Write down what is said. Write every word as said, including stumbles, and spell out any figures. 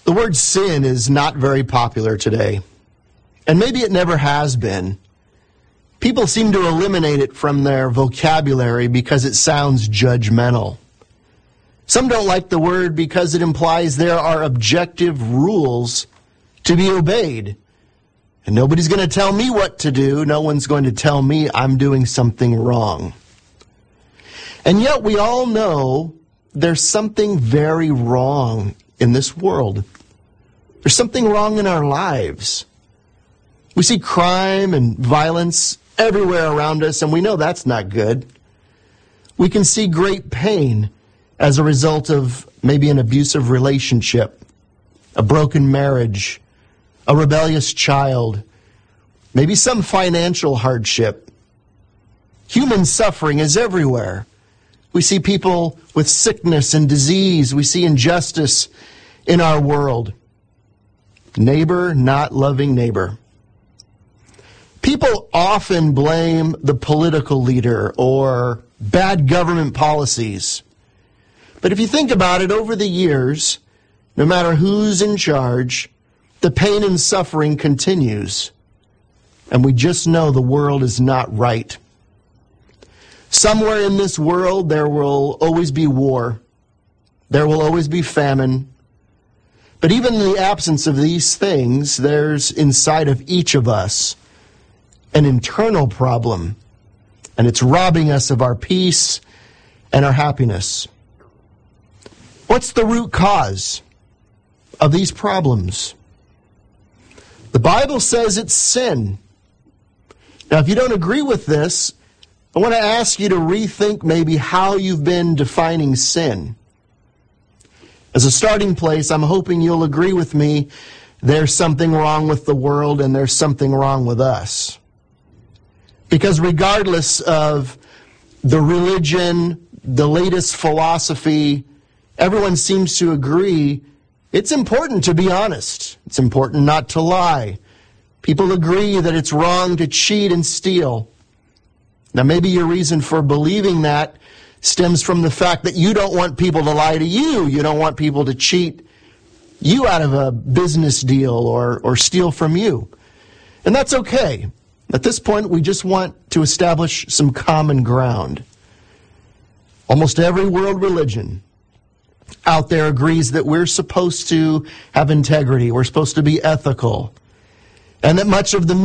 The word sin is not very popular today, and maybe it never has been. People seem to eliminate it from their vocabulary because it sounds judgmental. Some don't like the word because it implies there are objective rules to be obeyed. And nobody's going to tell me what to do. No one's going to tell me I'm doing something wrong. And yet we all know there's something very wrong in this world. There's something wrong in our lives. We see crime and violence everywhere around us, and we know that's not good. We can see great pain as a result of maybe an abusive relationship, a broken marriage, a rebellious child, maybe some financial hardship. Human suffering is everywhere. We see people with sickness and disease. We see injustice in our world. Neighbor not loving neighbor. People often blame the political leader or bad government policies. But if you think about it, over the years, no matter who's in charge, the pain and suffering continues. And we just know the world is not right. Somewhere in this world, there will always be war. There will always be famine. But even in the absence of these things, there's inside of each of us an internal problem. And it's robbing us of our peace and our happiness. What's the root cause of these problems? The Bible says it's sin. Now, if you don't agree with this, I want to ask you to rethink maybe how you've been defining sin. As a starting place, I'm hoping you'll agree with me there's something wrong with the world and there's something wrong with us. Because regardless of the religion, the latest philosophy, everyone seems to agree it's important to be honest. It's important not to lie. People agree that it's wrong to cheat and steal. Now, maybe your reason for believing that stems from the fact that you don't want people to lie to you. You don't want people to cheat you out of a business deal or, or steal from you. And that's okay. At this point, we just want to establish some common ground. Almost every world religion out there agrees that we're supposed to have integrity. We're supposed to be ethical. And that much of the